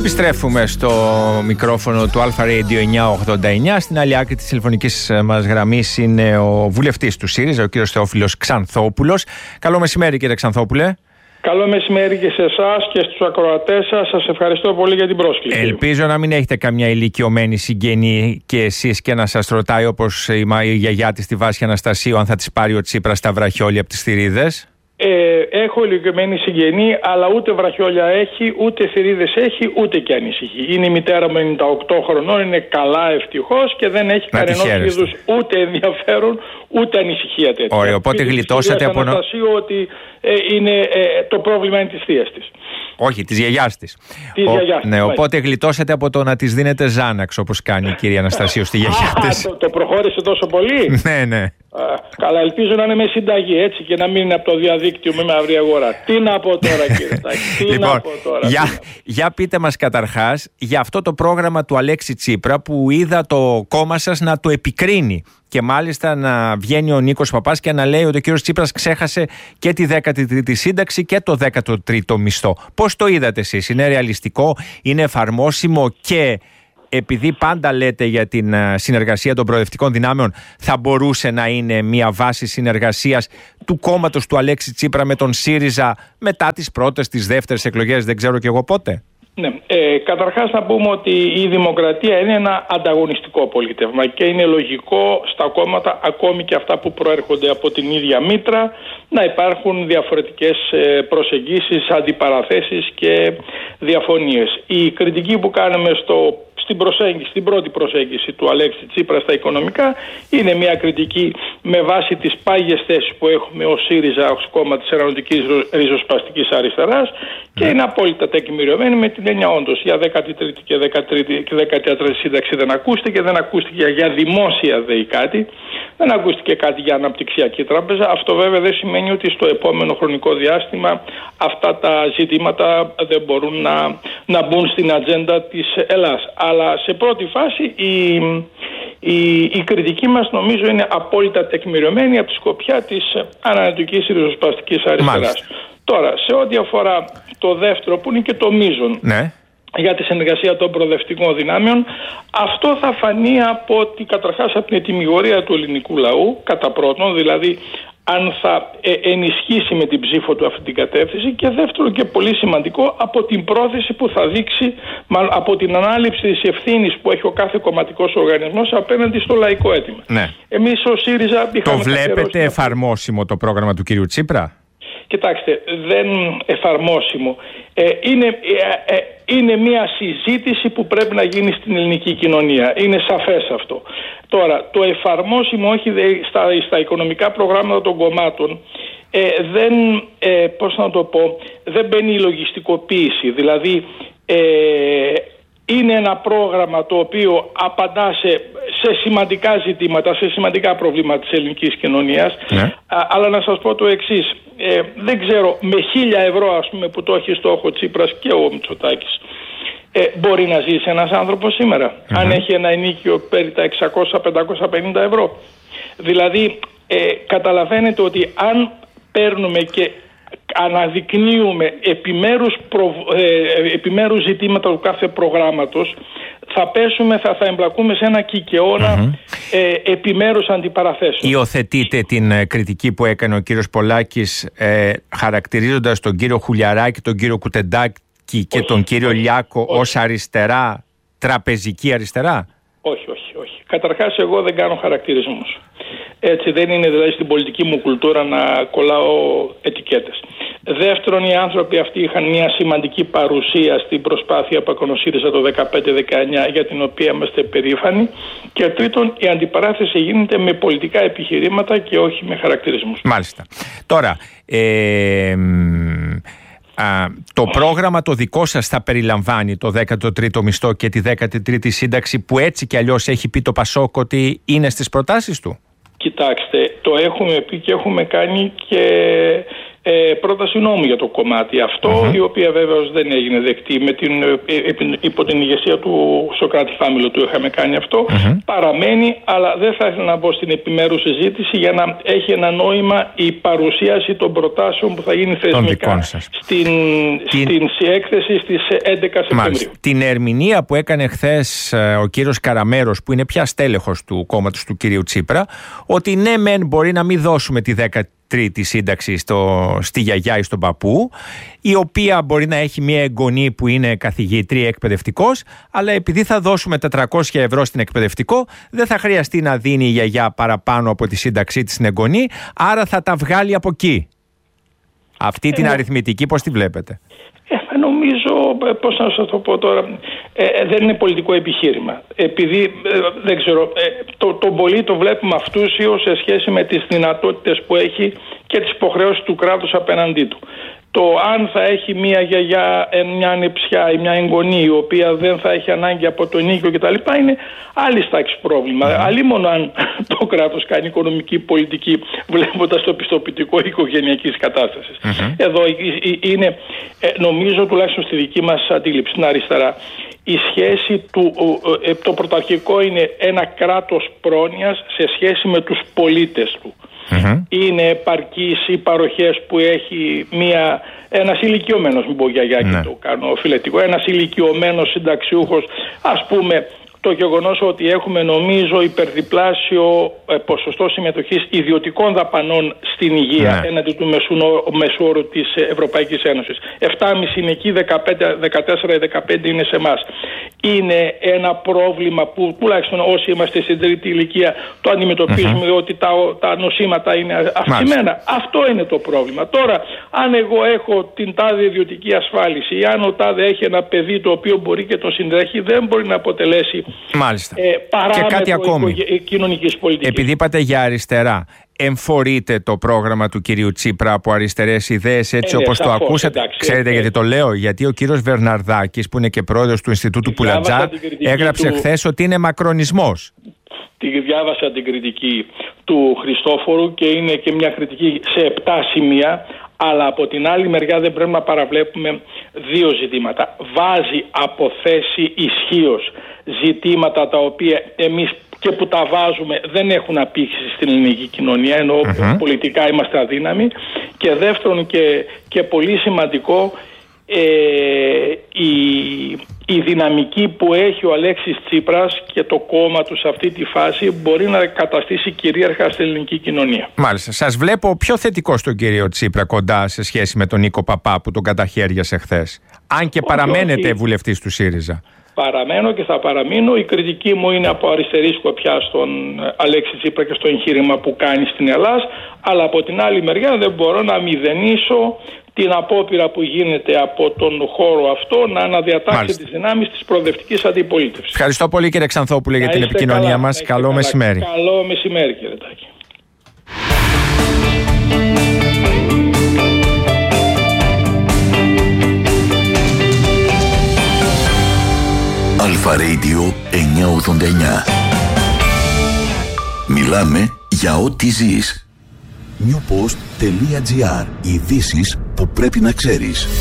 Επιστρέφουμε στο μικρόφωνο του Αλφα Radio 989. Στην άλλη άκρη της τηλεφωνικής μας γραμμής είναι ο βουλευτής του ΣΥΡΙΖΑ, ο κύριος Θεόφιλος Ξανθόπουλος. Καλό μεσημέρι, κύριε Ξανθόπουλε. Καλό μεσημέρι και σε εσάς και στους ακροατές σας. Σας ευχαριστώ πολύ για την πρόσκληση. Ελπίζω να μην έχετε καμιά ηλικιωμένη συγγενή και εσείς και να σας ρωτάει, όπως η γιαγιά της, τη Βάσια Αναστασίου, αν θα της πάρει ο Τσίπρας τα βραχιόλια από τις θηρίδες. Έχω ηλικιωμένη συγγενή, αλλά ούτε βραχιόλια έχει, ούτε θηρίδες έχει, ούτε και ανησυχεί. Είναι η μητέρα μου 98 χρονών, είναι καλά ευτυχώς και δεν έχει κανένας είδους ούτε ενδιαφέρον, ούτε ανησυχία τέτοια. Ωραία, οπότε γλιτώσατε από Αναστασίου ότι είναι, το πρόβλημα είναι της θείας της. Όχι, της γιαγιάς της. Ναι, οπότε γλιτώσατε από το να της δίνετε Ζάναξ, όπως κάνει η κυρία Αναστασίου στη γιαγιά της. Το προχώρησε τόσο πολύ. Ναι. Καλά, ελπίζω να είναι με συνταγή έτσι και να μην είναι από το διαδίκτυο με μαύρη αγορά. Τι να πω τώρα, κύριε Τάκη, για πείτε μας καταρχάς για αυτό το πρόγραμμα του Αλέξη Τσίπρα που είδα το κόμμα σας να το επικρίνει. Και μάλιστα να βγαίνει ο Νίκος Παπάς και να λέει ότι ο κύριος Τσίπρας ξέχασε και τη 13η σύνταξη και το 13ο μισθό. Πώς το είδατε εσείς, είναι ρεαλιστικό, είναι εφαρμόσιμο και επειδή πάντα λέτε για την συνεργασία των προοδευτικών δυνάμεων, θα μπορούσε να είναι μια βάση συνεργασίας του κόμματος του Αλέξη Τσίπρα με τον ΣΥΡΙΖΑ μετά τις πρώτες, τις δεύτερες εκλογές, δεν ξέρω κι εγώ πότε. Ναι. Καταρχάς να πούμε ότι η δημοκρατία είναι ένα ανταγωνιστικό πολίτευμα και είναι λογικό στα κόμματα, ακόμη και αυτά που προέρχονται από την ίδια μήτρα, να υπάρχουν διαφορετικές προσεγγίσεις, αντιπαραθέσεις και διαφωνίες. Η κριτική που κάνουμε στην πρώτη προσέγγιση του Αλέξη Τσίπρα στα οικονομικά είναι μια κριτική με βάση τις πάγιες θέσεις που έχουμε ως ΣΥΡΙΖΑ, ως κόμμα της Ενωτικής Ριζοσπαστικής Αριστεράς και είναι απόλυτα τεκμηριωμένη με την έννοια όντως για 13η και 14η σύνταξη δεν ακούστηκε και δεν ακούστηκε για δημόσια ΔΕΗ κάτι, δεν ακούστηκε κάτι για αναπτυξιακή τράπεζα. Αυτό βέβαια δεν σημαίνει ότι στο επόμενο χρονικό διάστημα αυτά τα ζητήματα δεν μπορούν να μπουν στην ατζέντα της Ελλάδας. Αλλά σε πρώτη φάση η κριτική μας νομίζω είναι απόλυτα τεκμηριωμένη από τη σκοπιά της Ανατολικής Ριζοσπαστικής Αριστεράς. Τώρα, σε ό,τι αφορά το δεύτερο που είναι και το μείζον, ναι, για τη συνεργασία των προοδευτικών δυνάμεων, αυτό θα φανεί καταρχάς από την ετυμηγορία του ελληνικού λαού, κατά πρώτον, δηλαδή αν θα ενισχύσει με την ψήφο του αυτή την κατεύθυνση, και δεύτερον και πολύ σημαντικό από την πρόθεση που θα δείξει, από την ανάληψη της ευθύνης που έχει ο κάθε κομματικός οργανισμός απέναντι στο λαϊκό αίτημα. Ναι. Εμείς ως ΣΥΡΙΖΑ το βλέπετε εφαρμόσιμο το πρόγραμμα του κυρίου Τσίπρα? Κοιτάξτε, δεν εφαρμόσιμο. Είναι μια συζήτηση που πρέπει να γίνει στην ελληνική κοινωνία. Είναι σαφές αυτό. Τώρα, το εφαρμόσιμο όχι στα οικονομικά προγράμματα των κομμάτων, δεν μπαίνει η λογιστικοποίηση. Δηλαδή, είναι ένα πρόγραμμα το οποίο απαντά σε σημαντικά ζητήματα, σε σημαντικά προβλήματα της ελληνικής κοινωνίας. Ναι. Αλλά να σας πω το εξής. Δεν ξέρω, με 1.000 ευρώ ας πούμε που το έχει στόχο Τσίπρας και ο Μητσοτάκης, μπορεί να ζήσει ένας άνθρωπος σήμερα, αν έχει ένα ενίκιο περί τα 600-550 ευρώ. Δηλαδή καταλαβαίνετε ότι αν παίρνουμε και αναδεικνύουμε επιμέρους ζητήματα του κάθε προγράμματος, θα εμπλακούμε σε ένα κικαιώνα επιμέρους αντιπαραθέσεων. Υιοθετείτε την κριτική που έκανε ο κύριος Πολάκης χαρακτηρίζοντας τον κύριο Χουλιαράκη, τον κύριο Κουτεντάκη και τον κύριο Λιάκο ως αριστερά, τραπεζική αριστερά? Όχι. Καταρχάς εγώ δεν κάνω χαρακτηρισμούς. Έτσι δεν είναι δηλαδή στην πολιτική μου κουλτούρα να κολλάω ετικέτες. Δεύτερον, οι άνθρωποι αυτοί είχαν μια σημαντική παρουσία στην προσπάθεια που έκανε ο ΣΥΡΙΖΑ το 2015-2019, για την οποία είμαστε περήφανοι. Και τρίτον, η αντιπαράθεση γίνεται με πολιτικά επιχειρήματα και όχι με χαρακτηρισμούς. Μάλιστα. Τώρα, το πρόγραμμα το δικό σας θα περιλαμβάνει το 13ο μισθό και τη 13η σύνταξη που έτσι κι αλλιώς έχει πει το Πασόκ ότι είναι στις προτάσεις του? Κοιτάξτε, το έχουμε πει και έχουμε κάνει και πρόταση νόμου για το κομμάτι αυτό, η οποία βέβαιως δεν έγινε δεκτή υπό την ηγεσία του Σωκράτη Φάμιλο, του είχαμε κάνει αυτό, παραμένει, αλλά δεν θα ήθελα να μπω στην επιμέρους συζήτηση για να έχει ένα νόημα η παρουσίαση των προτάσεων που θα γίνει θεσμικά στην έκθεση στις 11 Σεπτεμβρίου. Την ερμηνεία που έκανε χθες ο κύριος Καραμέρος, που είναι πια στέλεχος του κόμματος του κυρίου Τσίπρα, ότι ναι μεν μπορεί να μην δώσουμε τη 13η σύνταξη στη γιαγιά ή στον παππού, η οποία μπορεί να έχει μια εγγονή που είναι καθηγήτρια, εκπαιδευτικός, αλλά επειδή θα δώσουμε 400 ευρώ στην εκπαιδευτικό, δεν θα χρειαστεί να δίνει η γιαγιά παραπάνω από τη σύνταξή της στην εγγονή, άρα θα τα βγάλει από εκεί. Αυτή την αριθμητική πώς τη βλέπετε? Νομίζω, πώς να σας το πω τώρα, δεν είναι πολιτικό επιχείρημα. Επειδή, δεν ξέρω, τον πολύ το βλέπουμε αυτούσιο σε σχέση με τις δυνατότητες που έχει και τις υποχρεώσεις του κράτους απέναντί του. Το αν θα έχει μια γιαγιά, μια ανεψιά ή μια εγγονή η οποία δεν θα έχει ανάγκη από το ενοίκιο κτλ. Είναι άλλη τάξη πρόβλημα. Αλλήμον αν το κράτος κάνει οικονομική πολιτική βλέποντας το πιστοποιητικό οικογενειακής κατάστασης. Εδώ είναι, νομίζω τουλάχιστον στη δική μας αντίληψη, στην αριστερά, η σχέση το πρωταρχικό είναι ένα κράτος πρόνοιας σε σχέση με τους πολίτες του. Είναι επαρκείς οι παροχές που έχει ένας ηλικιωμένος, μην πω γιαγιά και το κάνω φιλετικό, ένας ηλικιωμένος συνταξιούχος, ας πούμε, το γεγονός ότι έχουμε νομίζω υπερδιπλάσιο ποσοστό συμμετοχής ιδιωτικών δαπανών στην υγεία έναντι του μεσού όρου της Ευρωπαϊκής Ένωσης. 7,5 είναι εκεί, 14 ή 15 είναι σε εμάς. Είναι ένα πρόβλημα που τουλάχιστον όσοι είμαστε στην τρίτη ηλικία το αντιμετωπίζουμε, ότι τα νοσήματα είναι αυξημένα. Αυτό είναι το πρόβλημα. Τώρα, αν εγώ έχω την τάδε ιδιωτική ασφάλιση ή αν ο τάδε έχει ένα παιδί το οποίο μπορεί και το συντρέχει, δεν μπορεί να αποτελέσει και κάτι ακόμη κοινωνικής πολιτικής. Επειδή είπατε για αριστερά, εμφορείτε το πρόγραμμα του κυρίου Τσίπρα από αριστερές ιδέες έτσι όπως το ακούσατε? Ξέρετε γιατί το λέω? Γιατί ο κύριος Βερναρδάκης, που είναι και πρόεδρος του Ινστιτούτου Πουλατζά, έγραψε χθες ότι είναι μακρονισμός. Διάβασα την κριτική του Χριστόφορου και είναι και μια κριτική σε 7 σημεία. Αλλά από την άλλη μεριά δεν πρέπει να παραβλέπουμε δύο ζητήματα. Βάζει από θέση ισχύως ζητήματα τα οποία εμείς και που τα βάζουμε δεν έχουν απήχηση στην ελληνική κοινωνία, ενώ πολιτικά είμαστε αδύναμοι. Και δεύτερον και πολύ σημαντικό, η δυναμική που έχει ο Αλέξης Τσίπρας και το κόμμα του σε αυτή τη φάση μπορεί να καταστήσει κυρίαρχα στην ελληνική κοινωνία. Μάλιστα. Σας βλέπω πιο θετικό στον κύριο Τσίπρα κοντά σε σχέση με τον Νίκο Παπά που τον καταχέριασε χθες. Αν και παραμένετε βουλευτής του ΣΥΡΙΖΑ. Παραμένω και θα παραμείνω. Η κριτική μου είναι από αριστερή σκοπιά στον Αλέξη Τσίπρα και στο εγχείρημα που κάνει στην Ελλάδα. Αλλά από την άλλη μεριά δεν μπορώ να μηδενίσω την απόπειρα που γίνεται από τον χώρο αυτό να αναδιατάξει τις δυνάμεις της προοδευτικής αντιπολίτευσης. Ευχαριστώ πολύ κύριε Ξανθόπουλε για την επικοινωνία μας. Καλό μεσημέρι. Καλό μεσημέρι κύριε Τάκη. Αλφα Radio 989. Μιλάμε για ό,τι ζεις. Newpost.gr. Ειδήσεις που πρέπει να ξέρεις.